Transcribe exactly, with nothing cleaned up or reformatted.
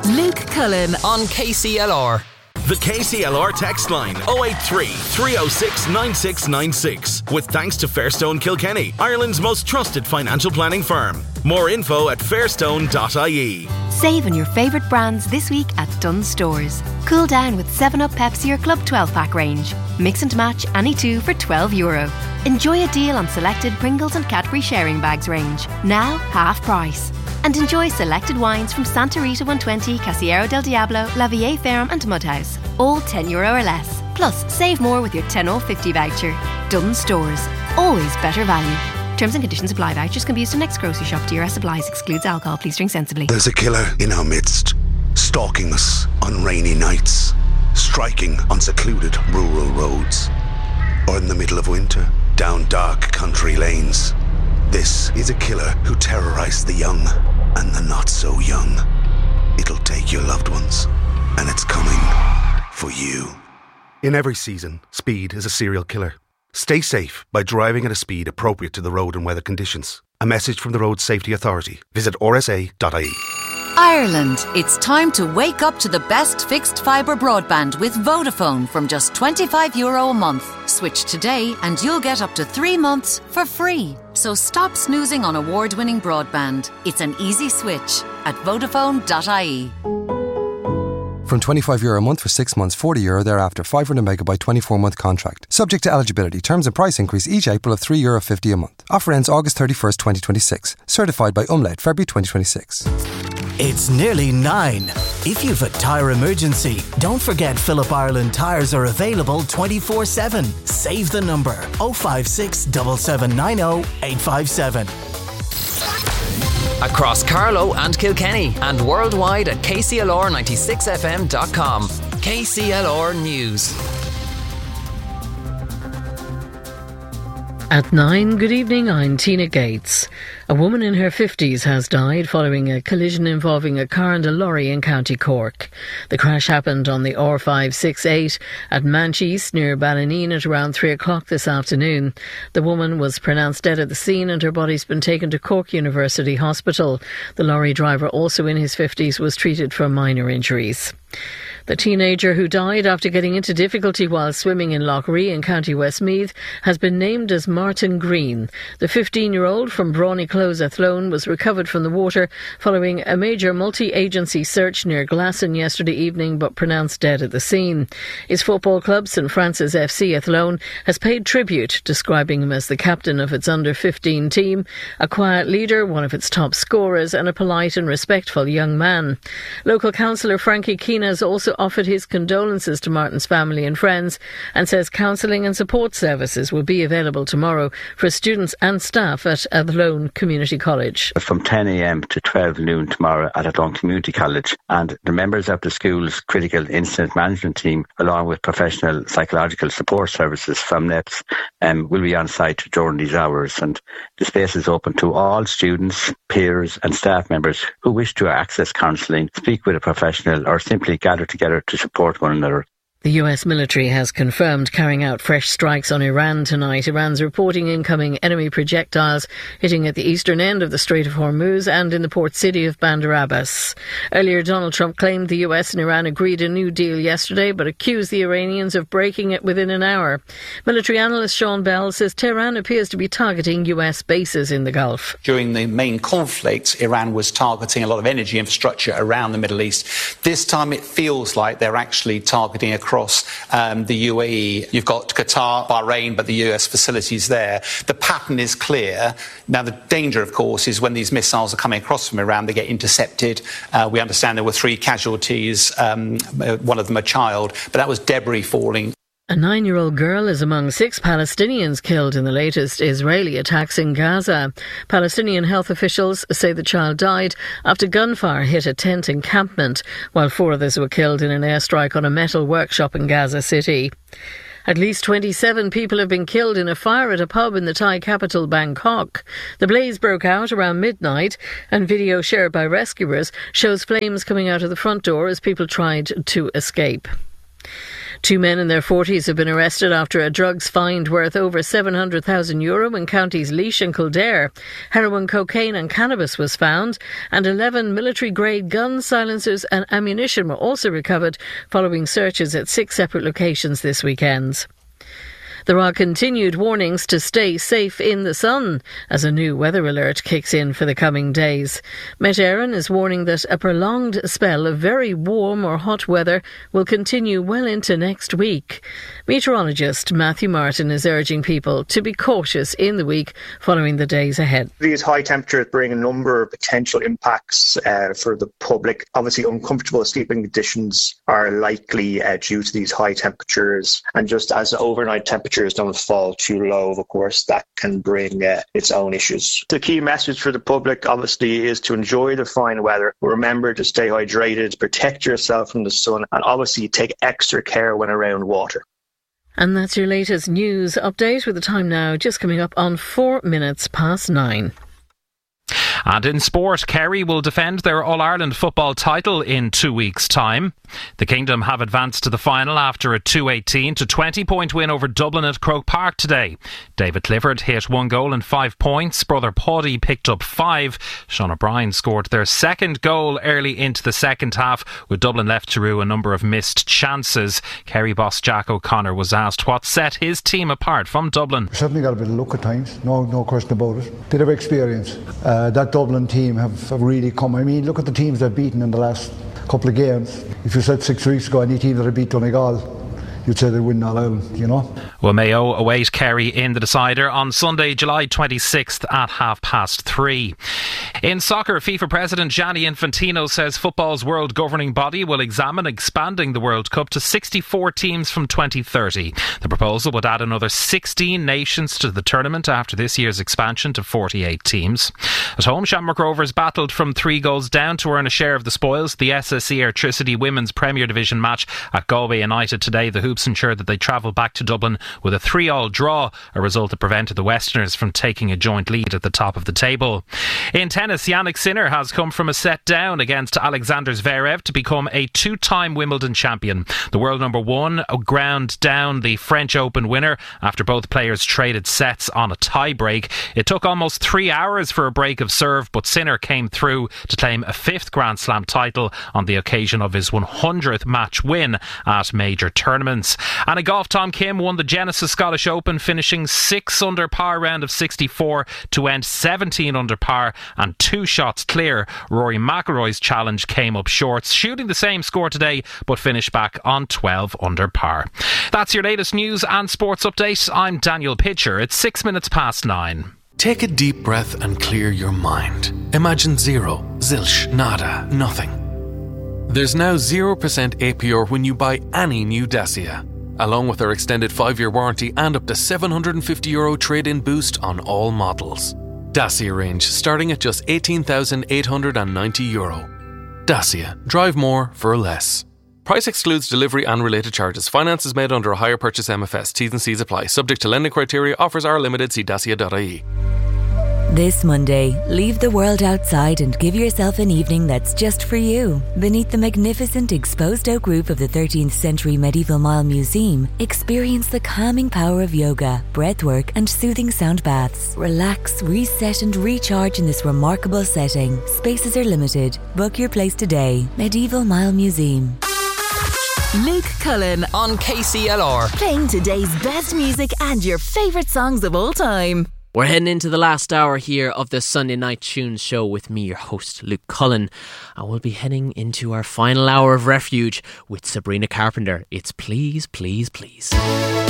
Luke Cullen on K C L R. The K C L R text line oh eight three, three oh six, nine six nine six. With thanks to Fairstone Kilkenny, Ireland's most trusted financial planning firm. More info at fairstone dot I E. Save on your favourite brands this week at Dunnes Stores. Cool down with seven up Pepsi or Club twelve pack range. Mix and match any two for twelve euro. Enjoy a deal on selected Pringles and Cadbury sharing bags range. Now half price. And enjoy selected wines from Santa Rita one twenty, Casillero del Diablo, La Vie Ferme and Mudhouse. All ten euro or less. Plus, save more with your ten off fifty voucher. Dunnes Stores. Always better value. Terms and conditions apply. Vouchers can be used in next grocery shop. D R S applies. Excludes alcohol. Please drink sensibly. There's a killer in our midst, stalking us on rainy nights, striking on secluded rural roads, or in the middle of winter, down dark country lanes. This is a killer who terrorized the young and the not so young. It'll take your loved ones, and it's coming for you. In every season, speed is a serial killer. Stay safe by driving at a speed appropriate to the road and weather conditions. A message from the Road Safety Authority. Visit r s a dot I E. Ireland, it's time to wake up to the best fixed fibre broadband with Vodafone from just twenty-five euro a month. Switch today and you'll get up to three months for free. So stop snoozing on award-winning broadband. It's an easy switch at vodafone dot I E. From twenty-five euro a month for six months, forty euro thereafter, five hundred megabyte twenty-four month contract. Subject to eligibility. Terms and price increase each April of three euro fifty a month. Offer ends August thirty-first, twenty twenty-six. Certified by Umlaut, February twenty twenty-six. It's nearly nine. If you've a tyre emergency, don't forget Phillip Ireland tyres are available twenty-four seven. Save the number oh five six, seven seven nine oh, eight five seven. Across Carlow and Kilkenny and worldwide at K C L R ninety-six F M dot com. K C L R News. At nine, good evening, I'm Tina Gates. A woman in her fifties has died following a collision involving a car and a lorry in County Cork. The crash happened on the R five sixty-eight at Mancheast near Ballineen at around three o'clock this afternoon. The woman was pronounced dead at the scene and her body's been taken to Cork University Hospital. The lorry driver, also in his fifties, was treated for minor injuries. The teenager who died after getting into difficulty while swimming in Lough Ree in County Westmeath has been named as Martin Green. The fifteen-year-old from Brawny Close, Athlone, was recovered from the water following a major multi-agency search near Glasson yesterday evening, but pronounced dead at the scene. His football club, St Francis F C Athlone, has paid tribute, describing him as the captain of its under fifteen team, a quiet leader, one of its top scorers, and a polite and respectful young man. Local councillor Frankie Keane has also offered his condolences to Martin's family and friends and says counselling and support services will be available tomorrow for students and staff at Athlone Community College. From ten a m to twelve noon tomorrow at Athlone Community College, and the members of the school's critical incident management team, along with professional psychological support services from N E P S, um, will be on site during these hours, and the space is open to all students, peers and staff members who wish to access counselling, speak with a professional or simply gather together to support one another. The U S military has confirmed carrying out fresh strikes on Iran tonight. Iran's reporting incoming enemy projectiles hitting at the eastern end of the Strait of Hormuz and in the port city of Bandar Abbas. Earlier, Donald Trump claimed the U S and Iran agreed a new deal yesterday, but accused the Iranians of breaking it within an hour. Military analyst Sean Bell says Tehran appears to be targeting U S bases in the Gulf. During the main conflict, Iran was targeting a lot of energy infrastructure around the Middle East. This time it feels like they're actually targeting across um, the U A E. You've got Qatar, Bahrain, but the U S facilities there. The pattern is clear. Now, the danger, of course, is when these missiles are coming across from Iran, they get intercepted. Uh, we understand there were three casualties, um, one of them a child, but that was debris falling. A nine-year-old girl is among six Palestinians killed in the latest Israeli attacks in Gaza. Palestinian health officials say the child died after gunfire hit a tent encampment, while four others were killed in an airstrike on a metal workshop in Gaza City. At least twenty-seven people have been killed in a fire at a pub in the Thai capital, Bangkok. The blaze broke out around midnight, and video shared by rescuers shows flames coming out of the front door as people tried to escape. Two men in their forties have been arrested after a drugs find worth over seven hundred thousand euro in counties Laois and Kildare. Heroin, cocaine and cannabis was found, and eleven military-grade guns, silencers and ammunition were also recovered following searches at six separate locations this weekend. There are continued warnings to stay safe in the sun as a new weather alert kicks in for the coming days. Met Éireann is warning that a prolonged spell of very warm or hot weather will continue well into next week. Meteorologist Matthew Martin is urging people to be cautious in the week following the days ahead. These high temperatures bring a number of potential impacts uh, for the public. Obviously, uncomfortable sleeping conditions are likely uh, due to these high temperatures, and just as overnight temperatures don't fall too low, of course, that can bring uh, its own issues. The key message for the public, obviously, is to enjoy the fine weather. Remember to stay hydrated, protect yourself from the sun, and obviously take extra care when around water. And that's your latest news update, with the time now just coming up on four minutes past nine. And in sport, Kerry will defend their All-Ireland football title in two weeks' time. The Kingdom have advanced to the final after a two eighteen to twenty point win over Dublin at Croke Park today. David Clifford hit one goal and five points. Brother Paddy picked up five. Sean O'Brien scored their second goal early into the second half, with Dublin left to rue a number of missed chances. Kerry boss Jack O'Connor was asked what set his team apart from Dublin. We certainly got a bit of luck at times, no no question about it. Did have experience. Uh, that Dublin team have, have really come. I mean, look at the teams they've beaten in the last couple of games. If you said six weeks ago any team that had beat Donegal, you'd say they'd win All Ireland, you know. Well, Mayo await Kerry in the decider on Sunday, July twenty-sixth at half past three. In soccer, FIFA President Gianni Infantino says football's world governing body will examine expanding the World Cup to sixty-four teams from twenty thirty. The proposal would add another sixteen nations to the tournament after this year's expansion to forty-eight teams. At home, Shamrock Rovers battled from three goals down to earn a share of the spoils. The S S E Airtricity Women's Premier Division match at Galway United today. The Hoops ensured that they travelled back to Dublin with a three all draw, a result that prevented the Westerners from taking a joint lead at the top of the table. In tennis, Jannik Sinner has come from a set down against Alexander Zverev to become a two-time Wimbledon champion. The world number one ground down the French Open winner after both players traded sets on a tie-break. It took almost three hours for a break of serve, but Sinner came through to claim a fifth Grand Slam title on the occasion of his one hundredth match win at major tournaments. And in golf, Tom Kim won the Genesis Scottish Open, finishing six under par round of sixty-four to end seventeen under par and two shots clear. Rory McIlroy's challenge came up short, shooting the same score today but finished back on twelve under par. That's your latest news and sports update. I'm Daniel Pitcher. It's six minutes past nine. Take a deep breath and clear your mind. Imagine zero, zilch, nada, nothing. There's now zero percent A P R when you buy any new Dacia, along with our extended five-year warranty and up to seven hundred fifty euro trade-in boost on all models. Dacia range starting at just eighteen thousand eight hundred ninety euro. Dacia. Drive more for less. Price excludes delivery and related charges. Finance is made under a hire purchase M F S. T's and C's apply. Subject to lending criteria. Offers are limited. See dacia dot I E. This Monday, leave the world outside and give yourself an evening that's just for you. Beneath the magnificent exposed oak roof of the thirteenth century Medieval Mile Museum, experience the calming power of yoga, breathwork and soothing sound baths. Relax, reset and recharge in this remarkable setting. Spaces are limited. Book your place today. Medieval Mile Museum. Luke Cullen on K C L R. Playing today's best music and your favourite songs of all time. We're heading into the last hour here of the Sunday Night Tunes show with me, your host, Luke Cullen. And we'll be heading into our final hour of refuge with Sabrina Carpenter. It's Please, Please, Please.